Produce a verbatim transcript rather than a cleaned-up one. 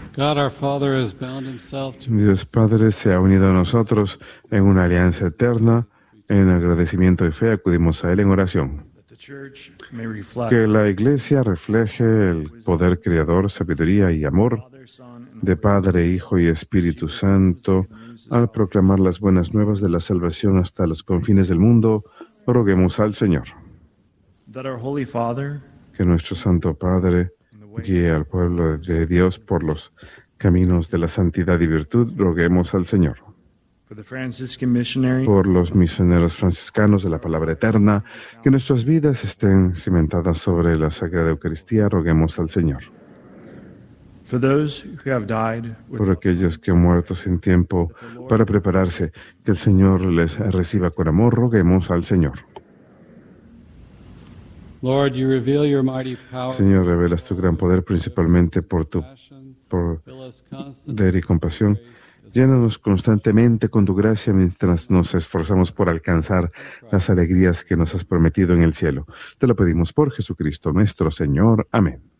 God our Father has bound himself to Dios Padre se ha unido a nosotros en una alianza eterna. En agradecimiento y fe acudimos a Él en oración. that the Church may reflect Que la Iglesia refleje el poder creador, sabiduría y amor Father, Son, and de Padre, Hijo y Espíritu Santo al proclamar las buenas nuevas de la salvación hasta los confines del mundo. Roguemos al Señor. that our Holy Father Que nuestro Santo Padre guíe al pueblo de Dios por los caminos de la santidad y virtud. Roguemos al Señor. for the Franciscan missionary Por los misioneros franciscanos de la palabra eterna, que nuestras vidas estén cimentadas sobre la Sagrada Eucaristía. Roguemos al Señor. for those who have died Por without aquellos que han muerto sin tiempo para prepararse, que el Señor les reciba con amor. Roguemos al Señor. Lord, you reveal your mighty power. Señor, revelas tu gran poder principalmente por tu por Fill us constantly poder y compasión. Llénanos constantemente con tu gracia mientras nos esforzamos por alcanzar las alegrías que nos has prometido en el cielo. Te lo pedimos por Jesucristo nuestro Señor. Amén.